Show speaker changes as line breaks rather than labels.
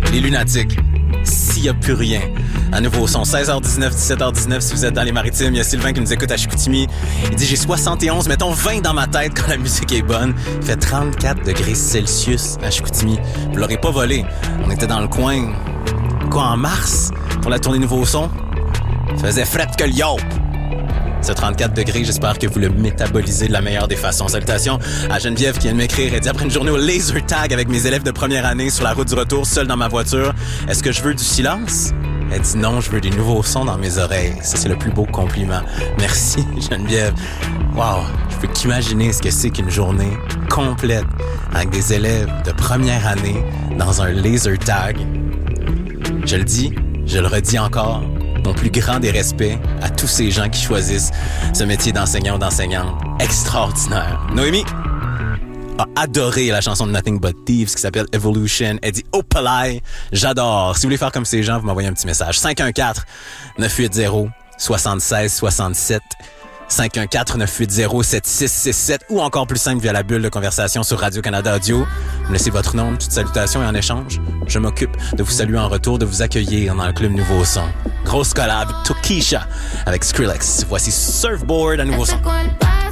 Les Lunatiques. S'il n'y a plus rien. À nouveau son, 16h19, 17h19, si vous êtes dans les Maritimes. Il y a Sylvain qui nous écoute à Chicoutimi. Il dit, j'ai 71, mettons 20 dans ma tête quand la musique est bonne. Il fait 34 degrés Celsius à Chicoutimi. Vous l'aurez pas volé. On était dans le coin, en mars, pour la tournée Nouveau Son. Ça faisait fret que le yop. Ce 34 degrés, j'espère que vous le métabolisez de la meilleure des façons. Salutations à Geneviève qui vient de m'écrire. Elle dit, après une journée au laser tag avec mes élèves de première année sur la route du retour, seul dans ma voiture, est-ce que je veux du silence? Elle dit non, je veux des nouveaux sons dans mes oreilles. Ça, c'est le plus beau compliment. Merci, Geneviève. Wow, je peux qu'imaginer ce que c'est qu'une journée complète avec des élèves de première année dans un laser tag. Je le dis, je le redis encore. Mon plus grand des respects à tous ces gens qui choisissent ce métier d'enseignant ou d'enseignante extraordinaire. Noémie a adoré la chanson de Nothing But Thieves qui s'appelle Evolution. Elle dit « Opalai, j'adore ». Si vous voulez faire comme ces gens, vous m'envoyez un petit message. 514-980-7667. 514-980-7667 ou encore plus simple via la bulle de conversation sur Radio-Canada Audio. Vous me laissez votre nom, une petite salutation et en échange, je m'occupe de vous saluer en retour, de vous accueillir dans le club Nouveau Son. Grosse collab, Tokisha avec Skrillex. Voici Surfboard à Nouveau Son.